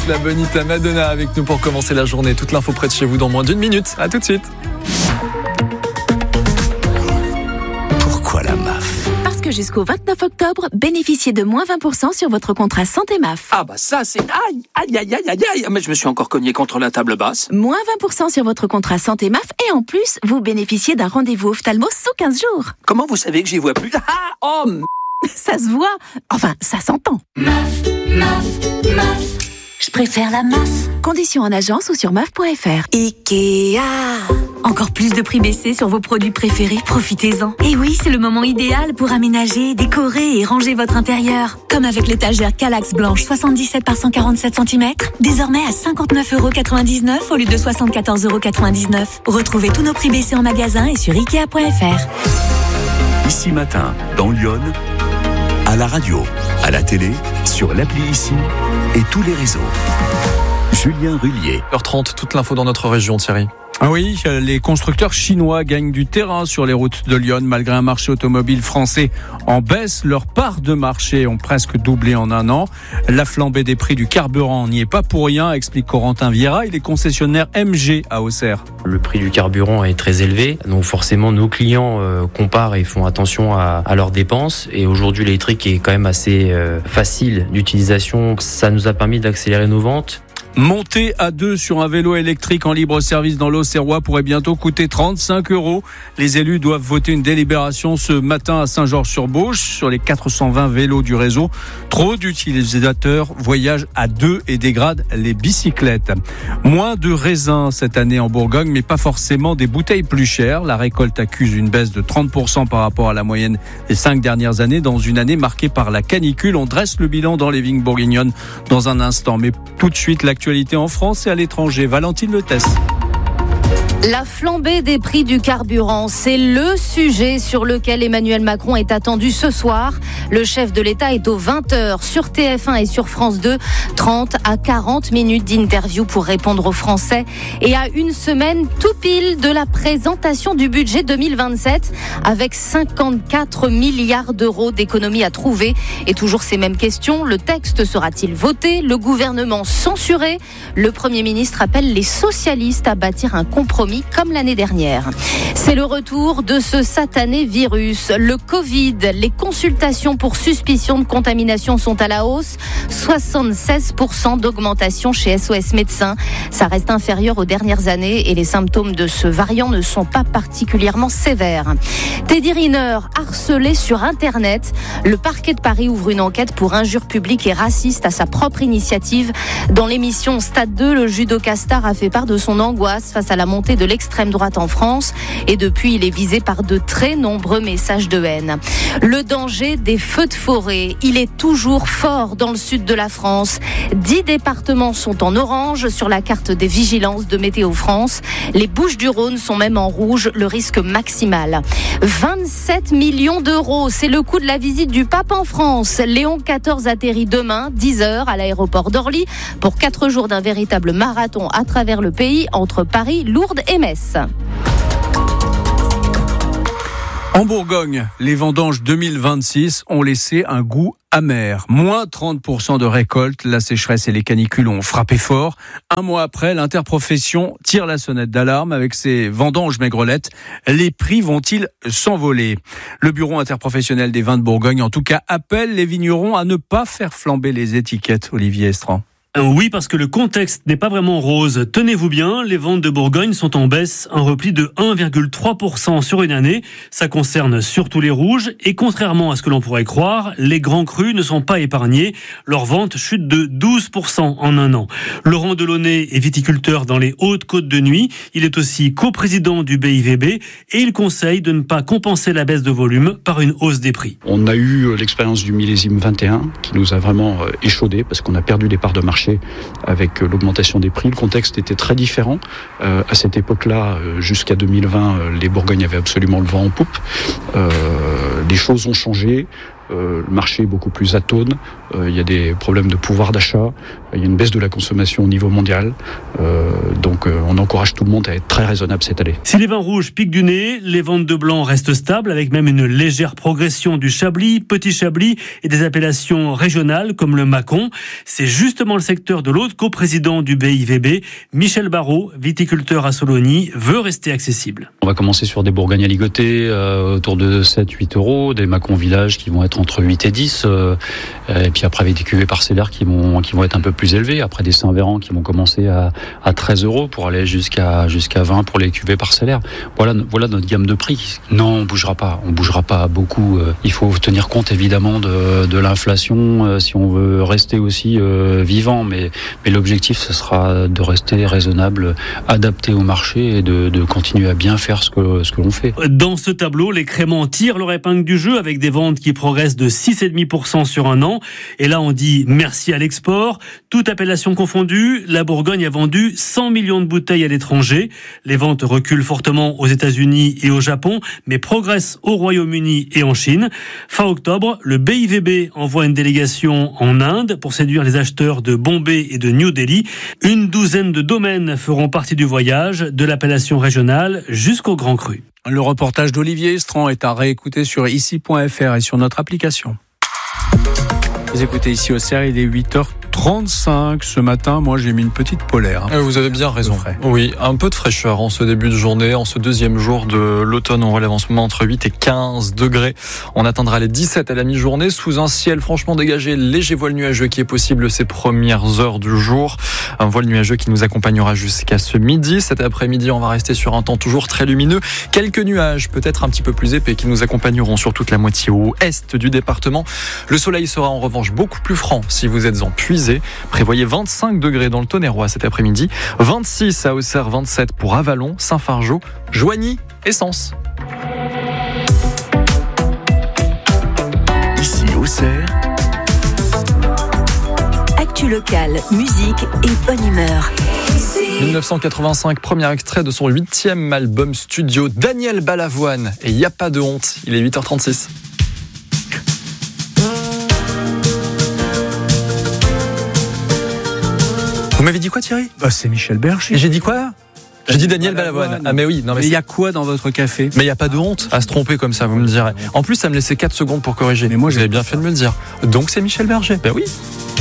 la Bonita Madonna avec nous pour commencer la journée. Toute l'info près de chez vous dans moins d'une minute. À tout de suite. Pourquoi la MAF ? Parce que jusqu'au 29 octobre, bénéficiez de moins 20% sur votre contrat santé MAF. Ah bah ça c'est... Aïe. Mais je me suis encore cogné contre la table basse. Moins 20% sur votre contrat santé MAF et en plus, vous bénéficiez d'un rendez-vous ophtalmo sous 15 jours. Comment vous savez que j'y vois plus ? Ça se voit. Enfin, ça s'entend. MAF. Je préfère la MAF. Conditions en agence ou sur MAF.fr. Ikea. Encore plus de prix baissés sur vos produits préférés, profitez-en. Et oui, c'est le moment idéal pour aménager, décorer et ranger votre intérieur. Comme avec l'étagère Kallax blanche 77 par 147 cm, désormais à 59,99€ au lieu de 74,99€. Retrouvez tous nos prix baissés en magasin et sur Ikea.fr. Ici Matin, dans Lyon, à la radio, à la télé, sur l'appli Ici et tous les réseaux. Julien Rullier. 1h30, toute l'info dans notre région, Thierry. Ah oui, les constructeurs chinois gagnent du terrain sur les routes de Lyon. Malgré un marché automobile français en baisse, leurs parts de marché ont presque doublé en un an. La flambée des prix du carburant n'y est pas pour rien, explique Corentin Vieira. Il est concessionnaire MG à Auxerre. Le prix du carburant est très élevé, donc forcément nos clients comparent et font attention à leurs dépenses. Et aujourd'hui l'électrique est quand même assez facile d'utilisation. Ça nous a permis d'accélérer nos ventes. Monter à 2 sur un vélo électrique en libre service dans l'Auxerrois pourrait bientôt coûter 35€. Les élus doivent voter une délibération ce matin à Saint-Georges-sur-Beauce sur les 420 vélos du réseau. Trop d'utilisateurs voyagent à 2 et dégradent les bicyclettes. Moins de raisins cette année en Bourgogne, mais pas forcément des bouteilles plus chères. La récolte accuse une baisse de 30% par rapport à la moyenne des 5 dernières années dans une année marquée par la canicule. On dresse le bilan dans les vignes bourguignonnes dans un instant. Mais tout de suite, l'actualité en France et à l'étranger. Valentine Letes. La flambée des prix du carburant, c'est le sujet sur lequel Emmanuel Macron est attendu ce soir. Le chef de l'État est aux 20h sur TF1 et sur France 2. 30 à 40 minutes d'interview pour répondre aux Français. Et à une semaine tout pile de la présentation du budget 2027 avec 54 milliards d'euros d'économies à trouver. Et toujours ces mêmes questions. Le texte sera-t-il voté ? Le gouvernement censuré ? Le Premier ministre appelle les socialistes à bâtir un compromis comme l'année dernière. C'est le retour de ce satané virus, le Covid. Les consultations pour suspicion de contamination sont à la hausse. 76% d'augmentation chez SOS Médecins. Ça reste inférieur aux dernières années et les symptômes de ce variant ne sont pas particulièrement sévères. Teddy Riner, harcelé sur Internet. Le parquet de Paris ouvre une enquête pour injures publiques et racistes à sa propre initiative. Dans l'émission Stade 2, le judoka star a fait part de son angoisse face à la montée de l'extrême droite en France et depuis il est visé par de très nombreux messages de haine. Le danger des feux de forêt, il est toujours fort dans le sud de la France. 10 départements sont en orange sur la carte des vigilances de Météo France. Les Bouches-du-Rhône sont même en rouge, le risque maximal. 27 millions d'euros, c'est le coût de la visite du pape en France. Léon XIV atterrit demain, 10h à l'aéroport d'Orly pour 4 jours d'un véritable marathon à travers le pays entre Paris, Lourdes et Metz. En Bourgogne, les vendanges 2026 ont laissé un goût amer. Moins 30% de récolte, la sécheresse et les canicules ont frappé fort. Un mois après, l'interprofession tire la sonnette d'alarme avec ses vendanges maigrelettes. Les prix vont-ils s'envoler ? Le bureau interprofessionnel des vins de Bourgogne, en tout cas, appelle les vignerons à ne pas faire flamber les étiquettes. Olivier Estran. Oui, parce que le contexte n'est pas vraiment rose. Tenez-vous bien, les ventes de Bourgogne sont en baisse, un repli de 1,3% sur une année. Ça concerne surtout les rouges et contrairement à ce que l'on pourrait croire, les grands crus ne sont pas épargnés. Leurs ventes chutent de 12% en un an. Laurent Delaunay est viticulteur dans les Hautes-Côtes de Nuits. Il est aussi coprésident du BIVB et il conseille de ne pas compenser la baisse de volume par une hausse des prix. On a eu l'expérience du millésime 21 qui nous a vraiment échaudé parce qu'on a perdu des parts de marché avec l'augmentation des prix. Le contexte était très différent. À cette époque-là, jusqu'à 2020, les Bourgognes avaient absolument le vent en poupe. Les choses ont changé. le marché est beaucoup plus atone, il y a des problèmes de pouvoir d'achat, il y a une baisse de la consommation au niveau mondial, donc on encourage tout le monde à être très raisonnable cette année. Si les vins rouges piquent du nez, les ventes de blanc restent stables, avec même une légère progression du Chablis, Petit Chablis et des appellations régionales comme le Mâcon. C'est justement le secteur de l'autre coprésident du BIVB, Michel Barraud, viticulteur à Sologny, veut rester accessible. On va commencer sur des Bourgognes à ligoter autour de 7-8 euros, des Mâcon Village qui vont être entre 8 et 10, et puis après avec des cuvées parcellaires qui vont être un peu plus élevées, après des Saint-Véran qui vont commencer à 13 euros pour aller jusqu'à 20 pour les cuvées parcellaires. Voilà notre gamme de prix. Non, on bougera pas beaucoup. Il faut tenir compte évidemment de l'inflation si on veut rester aussi vivant, mais l'objectif ce sera de rester raisonnable, adapté au marché et de continuer à bien faire ce que l'on fait. Dans ce tableau, les créments tirent leur épingle du jeu avec des ventes qui progressent de 6,5% sur un an. Et là, on dit merci à l'export. Toute appellation confondue, la Bourgogne a vendu 100 millions de bouteilles à l'étranger. Les ventes reculent fortement aux États-Unis et au Japon, mais progressent au Royaume-Uni et en Chine. Fin octobre, le BIVB envoie une délégation en Inde pour séduire les acheteurs de Bombay et de New Delhi. Une douzaine de domaines feront partie du voyage, de l'appellation régionale jusqu'au Grand Cru. Le reportage d'Olivier Estran est à réécouter sur ici.fr et sur notre application. Vous écoutez Ici au CER, il est 8h35 ce matin. Moi, j'ai mis une petite polaire. Vous avez bien raison. Oui, un peu de fraîcheur en ce début de journée, en ce deuxième jour de l'automne. On relève en ce moment entre 8 et 15 degrés. On atteindra les 17 à la mi-journée sous un ciel franchement dégagé. Léger voile nuageux qui est possible ces premières heures du jour. Un voile nuageux qui nous accompagnera jusqu'à ce midi. Cet après-midi, on va rester sur un temps toujours très lumineux. Quelques nuages, peut-être un petit peu plus épais, qui nous accompagneront sur toute la moitié ouest du département. Le soleil sera en revanche beaucoup plus franc si vous êtes en Puisée. Prévoyez 25 degrés dans le Tonnerrois cet après-midi, 26 à Auxerre, 27 pour Avallon, Saint-Fargeau, Joigny et Sens. Ici Auxerre. Actu locale, musique et bonne humeur. 1985, premier extrait de son 8e album studio, Daniel Balavoine. Et y a pas de honte, il est 8h36. Vous m'avez dit quoi, Thierry ? C'est Michel Berger. Et j'ai dit quoi ? J'ai dit Daniel Balavoine. Ah mais oui, non mais il y a quoi dans votre café ? Mais il y a pas de honte à se tromper comme ça, vous me direz. En plus, ça me laissait 4 secondes pour corriger. Mais moi, vous avez bien fait de me le dire. Donc c'est Michel Berger. Ben oui.